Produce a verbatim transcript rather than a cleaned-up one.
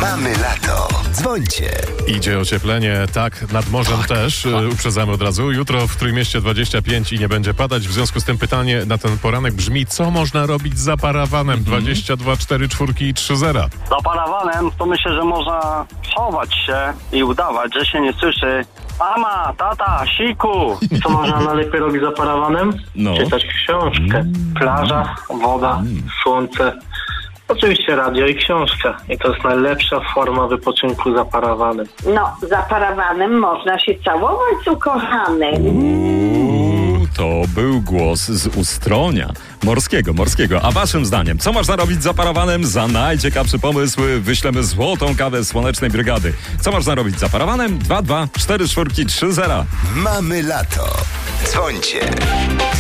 Mamy lato. Dzwońcie. Idzie ocieplenie, tak, nad morzem Tak, też, tak. y, uprzedzamy od razu. Jutro w Trójmieście dwadzieścia pięć i nie będzie padać. W związku z tym pytanie na ten poranek brzmi, co można robić za parawanem? dwadzieścia dwa, cztery, cztery i trzy zera. Za parawanem to myślę, że można chować się i udawać, że się nie słyszy. Mama, tata, siku! Co można najlepiej robić za parawanem? No. Czytać książkę. Plaża, woda, słońce. Oczywiście radio i książka. I to jest najlepsza forma wypoczynku za parawanem. No, za parawanem można się całować z ukochanym. Uuu, to był głos z Ustronia. Morskiego, morskiego. A waszym zdaniem, co można robić za parawanem? Za najciekawszy pomysł wyślemy złotą kawę Słonecznej Brygady. Co można robić za parawanem? dwa dwa cztery cztery trzy zera. Mamy lato. Dzwońcie.